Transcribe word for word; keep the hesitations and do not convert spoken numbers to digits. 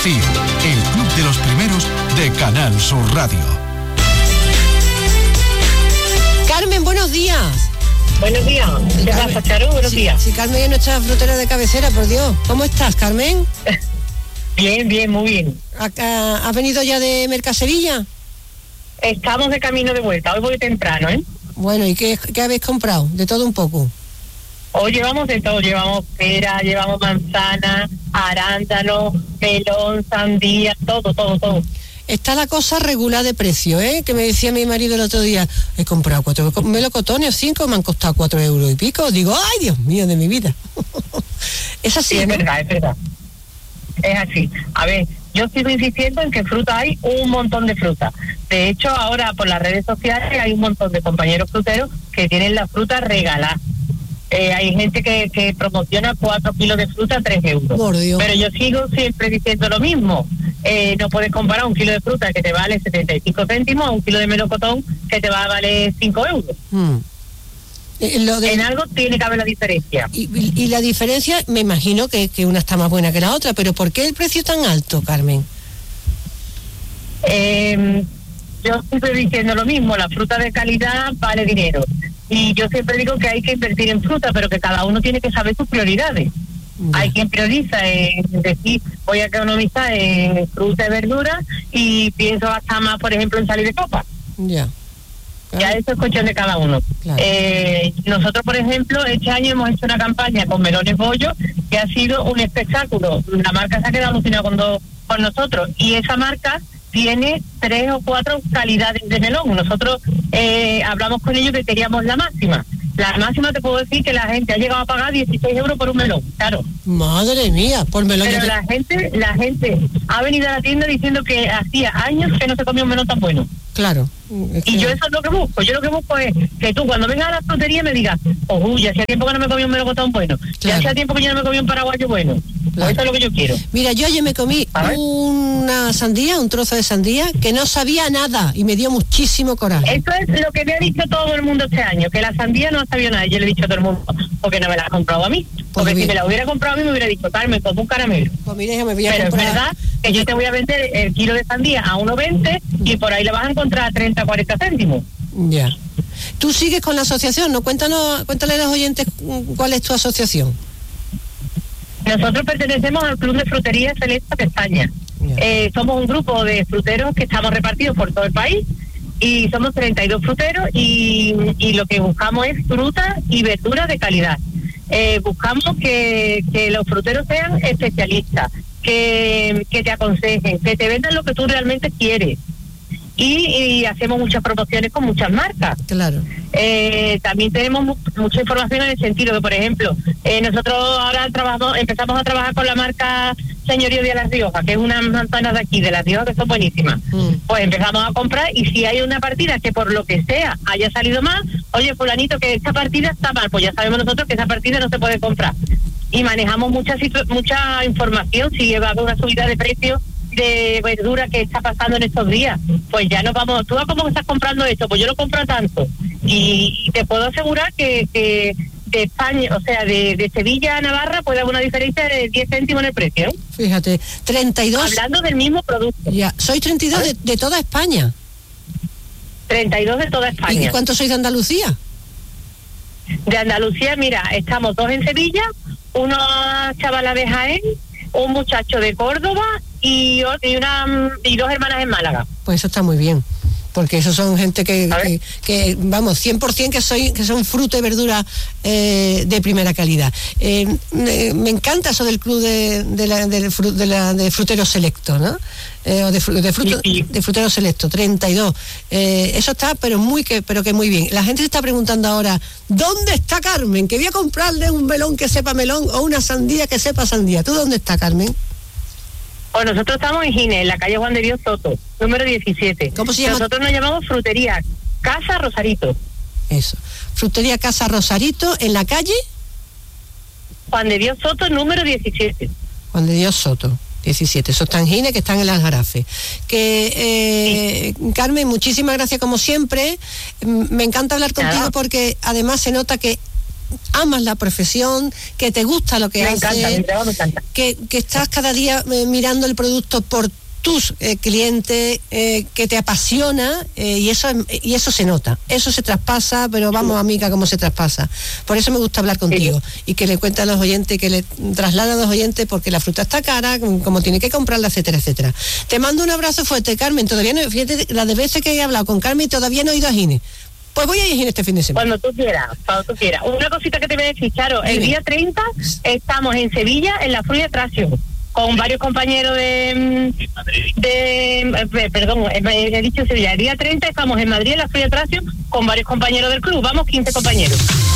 Conducir, el club de los primeros de Canal Sur Radio. Carmen, buenos días. Buenos días. ¿Qué pasa, Charo? Buenos sí, días. Sí, Carmen es nuestra frutera de cabecera, por Dios. ¿Cómo estás, Carmen? Bien, bien, muy bien. Acá, ¿has venido ya de Mercasevilla? Estamos de camino de vuelta. Hoy voy temprano, ¿eh? Bueno, ¿y qué, qué habéis comprado? De todo un poco. Hoy llevamos de todo. Llevamos pera, llevamos manzana, arándano, melón, sandía, todo, todo, todo. Está la cosa regular de precio, ¿eh? Que me decía mi marido el otro día, he comprado cuatro melocotones, cinco, me han costado cuatro euros y pico. Digo, ay, Dios mío, de mi vida. Es así, Sí, es ¿no? verdad, es verdad. Es así. A ver, yo sigo insistiendo en que fruta hay un montón de fruta. De hecho, ahora por las redes sociales hay un montón de compañeros fruteros que tienen la fruta regalada. Eh, hay gente que, que promociona cuatro kilos de fruta a tres euros. Por Dios. Pero yo sigo siempre diciendo lo mismo. Eh, no puedes comparar un kilo de fruta que te vale setenta y cinco céntimos a un kilo de melocotón que te va a valer cinco euros. Hmm. Eh, lo de... En algo tiene que haber la diferencia. Y, y, y la diferencia, me imagino que, que una está más buena que la otra, pero ¿por qué el precio tan alto, Carmen? Eh, yo siempre diciendo lo mismo, la fruta de calidad vale dinero. Y yo siempre digo que hay que invertir en fruta, pero que cada uno tiene que saber sus prioridades. Ya. Hay quien prioriza en decir, voy a economizar en fruta y verdura y pienso hasta más, por ejemplo, en salir de copa. Ya. Claro. Ya eso es cuestión de cada uno. Claro. Eh, nosotros, por ejemplo, este año hemos hecho una campaña con melones bollo que ha sido un espectáculo. La marca se ha quedado alucinada con, do, con nosotros y esa marca tiene tres o cuatro calidades de melón. Nosotros eh, hablamos con ellos que queríamos la máxima. La máxima te puedo decir que la gente ha llegado a pagar dieciséis euros por un melón, claro. Madre mía, por melón. Pero la gente, la gente ha venido a la tienda diciendo que hacía años que no se comía un melón tan bueno. Claro. Es que... Y yo eso es lo que busco. Yo lo que busco es que tú cuando vengas a la frutería me digas, oh, ya hacía tiempo que no me comí un melocotón bueno. Claro. Ya hacía tiempo que yo no me comí un paraguayo bueno. Claro. Pues eso es lo que yo quiero. Mira, yo ayer me comí una sandía, un trozo de sandía, que no sabía nada y me dio muchísimo coraje. Eso es lo que me ha dicho todo el mundo este año, que la sandía no sabía nada. Yo le he dicho a todo el mundo, porque no me la has comprado a mí. Porque pues si me la hubiera comprado a mí me hubiera dicho, Carmen, como un caramelo. Pues mire, yo me voy a Pero comprar... es verdad que yo te voy a vender el kilo de sandía a uno veinte y por ahí le vas a encontrar a treinta, cuarenta céntimos. Ya. Tú sigues con la asociación, ¿no? Cuéntanos, cuéntale a los oyentes cuál es tu asociación. Nosotros pertenecemos al Club de Frutería Selecta de España. Eh, somos un grupo de fruteros que estamos repartidos por todo el país y somos treinta y dos fruteros y, y lo que buscamos es fruta y verdura de calidad. Eh, buscamos que, que los fruteros sean especialistas, que, que te aconsejen, que te vendan lo que tú realmente quieres. Y, y hacemos muchas promociones con muchas marcas. Claro. Eh, también tenemos mu- mucha información en el sentido que, por ejemplo, eh, nosotros ahora trabajamos, empezamos a trabajar con la marca Señorío de La Rioja, que es unas manzanas de aquí, de La Rioja, que son buenísimas. Mm. Pues empezamos a comprar y si hay una partida que por lo que sea haya salido mal, oye, fulanito, que esta partida está mal, pues ya sabemos nosotros que esa partida no se puede comprar. Y manejamos mucha, situ- mucha información, si va a haber una subida de precios de verdura que está pasando en estos días, pues ya nos vamos, tú cómo estás comprando esto, pues yo lo compro tanto y, y te puedo asegurar que, que de España, o sea, de, de Sevilla a Navarra puede haber una diferencia de diez céntimos en el precio, ¿eh? Fíjate, treinta y dos. Hablando del mismo producto. Ya, sois treinta y dos de, de toda España. treinta y dos de toda España. ¿Y cuántos sois de Andalucía? De Andalucía, mira, estamos dos en Sevilla, una chavala de Jaén, un muchacho de Córdoba y, y una y dos hermanas en Málaga. Pues eso está muy bien, porque esos son gente que, que, que vamos, cien por ciento que soy que son fruta y verdura eh, de primera calidad. Eh, eh, me encanta eso del club de, de, la, de, de, la, de fruteros selectos, ¿no? Eh, o de, de, fruto, de fruteros selectos, treinta y dos. Eh, eso está, pero muy que pero que muy bien. La gente se está preguntando ahora, ¿dónde está Carmen? Que voy a comprarle un melón que sepa melón o una sandía que sepa sandía. ¿Tú dónde está, Carmen? Pues nosotros estamos en Gine, en la calle Juan de Dios Soto, número diecisiete. ¿Cómo se llama? Nosotros nos llamamos Frutería Casa Rosarito. Eso. Frutería Casa Rosarito, en la calle Juan de Dios Soto, número diecisiete. Juan de Dios Soto, diecisiete. Esos tangines que están en las Aljarafe. Que, eh, sí. Carmen, muchísimas gracias como siempre. Me encanta hablar contigo. Claro. Porque además se nota que amas la profesión, que te gusta lo que me haces, encanta, mi trabajo me encanta. que, que estás cada día eh, mirando el producto por tus eh, clientes, eh, que te apasiona, eh, y eso y eso se nota, eso se traspasa, pero vamos, amiga, cómo se traspasa. Por eso me gusta hablar contigo, sí. Y que le cuente a los oyentes, que le traslada a los oyentes, porque la fruta está cara, como tiene que comprarla, etcétera, etcétera. Te mando un abrazo fuerte, Carmen. Todavía no, fíjate, las de veces que he hablado con Carmen, todavía no he ido a Gine. Pues voy a ir este fin de semana. Cuando tú quieras, cuando tú quieras. Una cosita que te voy a decir, Charo, el día treinta estamos en Sevilla, en la Fruit Attraction, con varios compañeros de, de, de perdón, he dicho Sevilla, el día treinta estamos en Madrid, en la Fruit Attraction, con varios compañeros del club, vamos, quince compañeros.